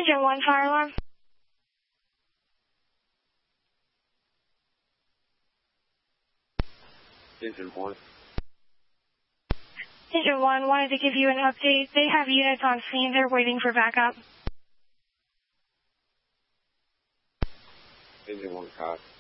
Engine 1 fire alarm. Engine 1. Engine 1 wanted to give you an update. They have units on scene. They're waiting for backup. Engine 1 copy.